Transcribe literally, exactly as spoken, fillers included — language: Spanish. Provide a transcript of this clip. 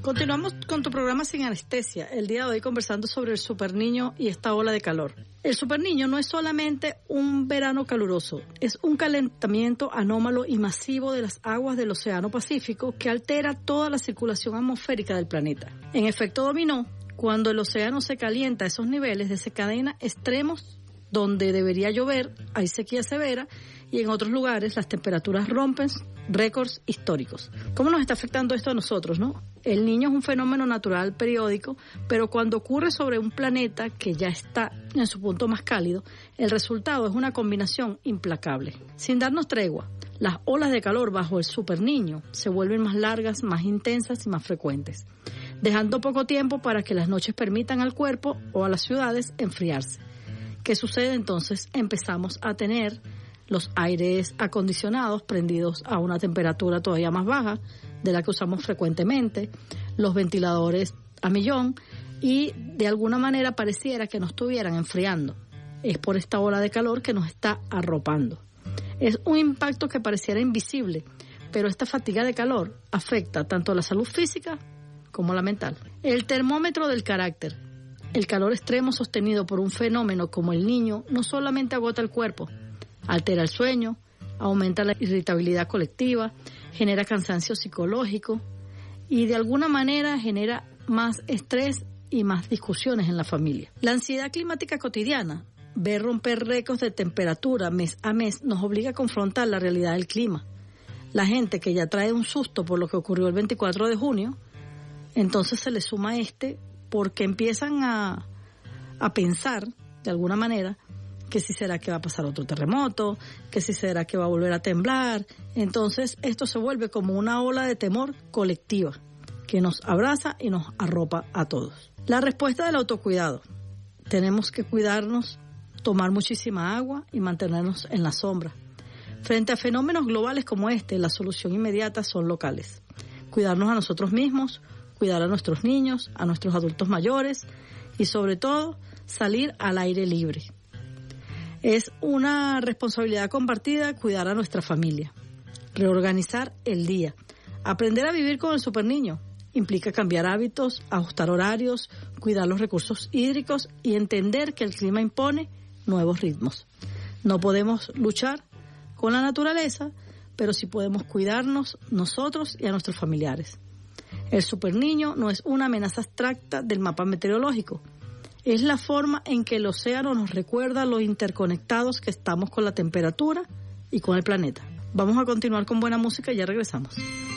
Continuamos con tu programa Sin Anestesia, el día de hoy conversando sobre el superniño y esta ola de calor. El superniño no es solamente un verano caluroso, es un calentamiento anómalo y masivo de las aguas del Océano Pacífico que altera toda la circulación atmosférica del planeta. En efecto dominó, cuando el océano se calienta a esos niveles, desencadena extremos donde debería llover, hay sequía severa, y en otros lugares las temperaturas rompen récords históricos. ¿Cómo nos está afectando esto a nosotros, no? El Niño es un fenómeno natural periódico, pero cuando ocurre sobre un planeta que ya está en su punto más cálido, el resultado es una combinación implacable. Sin darnos tregua, las olas de calor bajo el superniño se vuelven más largas, más intensas y más frecuentes, dejando poco tiempo para que las noches permitan al cuerpo o a las ciudades enfriarse. ¿Qué sucede entonces? Empezamos a tener los aires acondicionados prendidos a una temperatura todavía más baja de la que usamos frecuentemente, los ventiladores a millón, y de alguna manera pareciera que nos estuvieran enfriando. Es por esta ola de calor que nos está arropando. Es un impacto que pareciera invisible, pero esta fatiga de calor afecta tanto a la salud física como la mental. El termómetro del carácter. El calor extremo sostenido por un fenómeno como el Niño no solamente agota el cuerpo, altera el sueño, aumenta la irritabilidad colectiva, genera cansancio psicológico y de alguna manera genera más estrés y más discusiones en la familia. La ansiedad climática cotidiana, ver romper récords de temperatura mes a mes, nos obliga a confrontar la realidad del clima. La gente que ya trae un susto por lo que ocurrió el veinticuatro de junio, entonces se le suma este porque empiezan a, a pensar de alguna manera que si será que va a pasar otro terremoto, que si será que va a volver a temblar. Entonces esto se vuelve como una ola de temor colectiva que nos abraza y nos arropa a todos. La respuesta del autocuidado. Tenemos que cuidarnos, tomar muchísima agua y mantenernos en la sombra. Frente a fenómenos globales como este, la solución inmediata son locales. Cuidarnos a nosotros mismos, cuidar a nuestros niños, a nuestros adultos mayores y sobre todo salir al aire libre. Es una responsabilidad compartida cuidar a nuestra familia, reorganizar el día, aprender a vivir con el superniño. Implica cambiar hábitos, ajustar horarios, cuidar los recursos hídricos y entender que el clima impone nuevos ritmos. No podemos luchar con la naturaleza, pero sí podemos cuidarnos nosotros y a nuestros familiares. El superniño no es una amenaza abstracta del mapa meteorológico. Es la forma en que el océano nos recuerda lo interconectados que estamos con la temperatura y con el planeta. Vamos a continuar con buena música y ya regresamos.